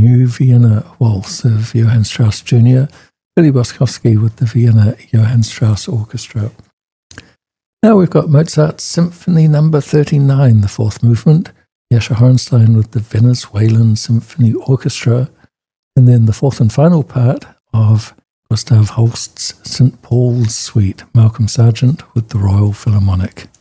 New Vienna Waltz of Johann Strauss Jr., Billy Boskowski with the Vienna Johann Strauss Orchestra. Now we've got Mozart's Symphony No. 39, the fourth movement, Jascha Hornstein with the Venezuelan Symphony Orchestra, and then the fourth and final part of Gustav Holst's St. Paul's Suite, Malcolm Sargent with the Royal Philharmonic.